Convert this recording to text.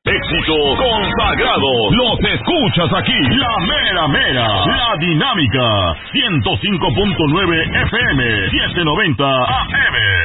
Éxitos consagrados. Los escuchas aquí. La mera mera. La dinámica. 105.9 FM. 790 AM.